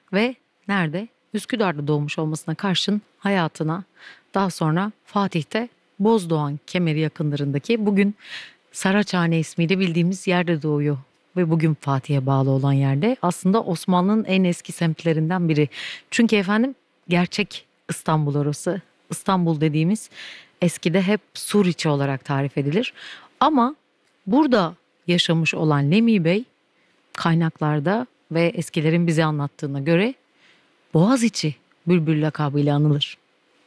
ve nerede? Üsküdar'da doğmuş olmasına karşın hayatına daha sonra Fatih'te Bozdoğan Kemeri yakınlarındaki bugün Saraçhane ismiyle bildiğimiz yerde doğuyor. Ve bugün Fatih'e bağlı olan yerde aslında Osmanlı'nın en eski semtlerinden biri. Çünkü efendim gerçek İstanbul orası. İstanbul dediğimiz eskide hep Suriçi olarak tarif edilir. Ama burada yaşamış olan Lemi Bey kaynaklarda ve eskilerin bize anlattığına göre Boğaziçi Bülbül lakabıyla anılır.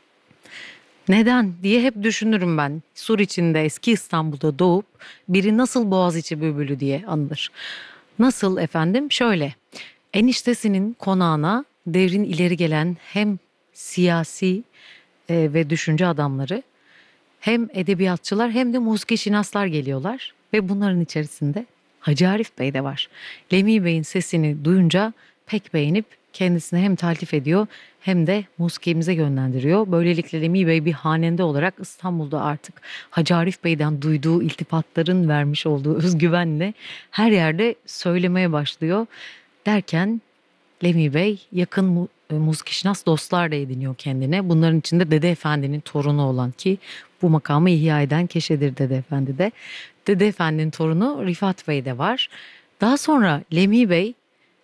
Neden diye hep düşünürüm ben. Sur içinde eski İstanbul'da doğup biri nasıl Boğaziçi Bülbülü diye anılır. Nasıl efendim? Şöyle. Eniştesinin konağına devrin ileri gelen hem siyasi ve düşünce adamları hem edebiyatçılar hem de musiki geliyorlar ve bunların içerisinde Hacı Arif Bey de var. Lemi Bey'in sesini duyunca pek beğenip kendisine hem taltif ediyor hem de musikimize yönlendiriyor. Böylelikle Lemi Bey bir hanende olarak İstanbul'da artık Hacı Arif Bey'den duyduğu iltifatların vermiş olduğu özgüvenle her yerde söylemeye başlıyor. Derken Lemi Bey yakın muskişnas dostlar da ediniyor kendine. Bunların içinde Dede Efendi'nin torunu olan ki bu makamı ihya eden kişidir Dede Efendi de. Dede Efendi'nin torunu Rifat Bey de var. Daha sonra Lemi Bey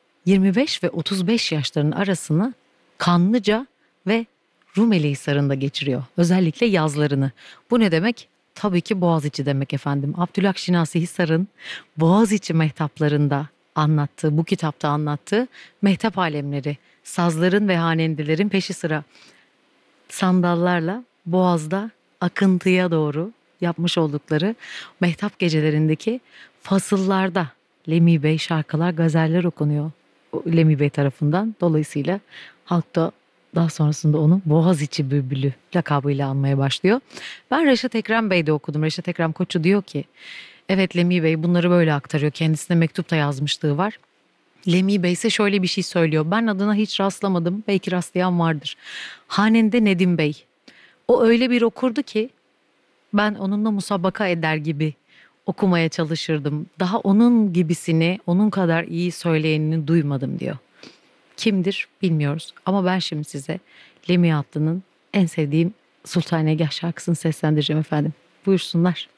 25 ve 35 yaşlarının arasını Kanlıca ve Rumeli Hisarı'nda geçiriyor. Özellikle yazlarını. Bu ne demek? Tabii ki Boğaziçi demek efendim. Abdülhak Şinasi Hisar'ın Boğaziçi mehtaplarında anlattığı, bu kitapta anlattığı mehtap alemleri, sazların ve hanendelerin peşi sıra sandallarla Boğaz'da akıntıya doğru yapmış oldukları mehtap gecelerindeki fasıllarda Lemi Bey şarkılar, gazeller okunuyor Lemi Bey tarafından. Dolayısıyla halk da daha sonrasında onu Boğaziçi Bülbülü lakabıyla anmaya başlıyor. Ben Reşat Ekrem Bey'de okudum. Reşat Ekrem Koçu diyor ki, evet Lemi Bey bunları böyle aktarıyor. Kendisine mektupta yazmışlığı var. Lemi Bey ise şöyle bir şey söylüyor. Ben adına hiç rastlamadım. Belki rastlayan vardır. Hanende Nedim Bey. O öyle bir okurdu ki ben onunla musabaka eder gibi okumaya çalışırdım. Daha onun gibisini, onun kadar iyi söyleyenini duymadım diyor. Kimdir bilmiyoruz ama ben şimdi size Lemi Atlı'nın en sevdiğim Sultanegah şarkısını seslendireceğim efendim. Buyursunlar.